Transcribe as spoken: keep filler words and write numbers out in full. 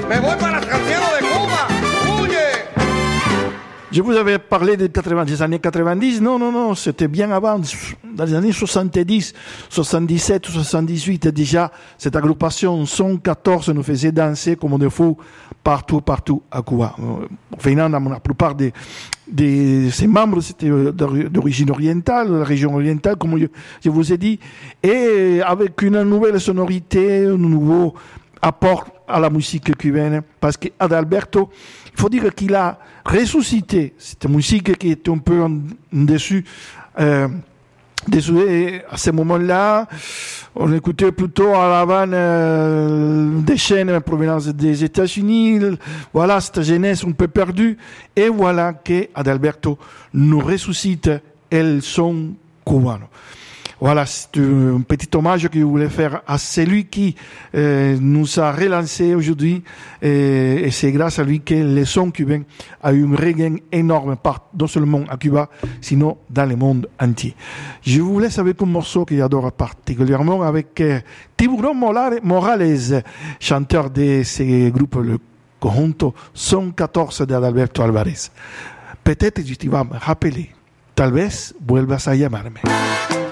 Me voy para Santiago de Cuba. Huye. Je vous avais parlé des, quatre-vingts, des années quatre-vingt-dix. Non, non, non, c'était bien avant. Dans les années soixante-dix, soixante-dix-sept, soixante-dix-huit, déjà, cette agrupation cent quatorze nous faisait danser comme des fous partout, partout à Cuba. Venant dans la plupart des, des, ses membres, c'était d'origine orientale, de la région orientale, comme je, je vous ai dit, et avec une nouvelle sonorité, un nouveau apport à la musique cubaine, parce qu'Adalberto, il faut dire qu'il a ressuscité cette musique qui était un peu en dessus. Euh, Désolé, à ce moment-là, on écoutait plutôt à La Havane euh, des chaînes en provenance des États-Unis. Voilà, cette jeunesse un peu perdue. Et voilà que Adalberto nous ressuscite el son cubano. Voilà, c'est un petit hommage que je voulais faire à celui qui euh, nous a relancé aujourd'hui, et, et c'est grâce à lui que le son cubain a eu un regain énorme, pas non seulement à Cuba, sinon dans le monde entier. Je vous laisse avec un morceau que j'adore particulièrement, avec euh, Tiburón Morales, chanteur de ce groupe, le conjunto cent quatorze de Adalberto Alvarez. Peut-être que tu vas me rappeler, tal vez vuelvas a llamarme.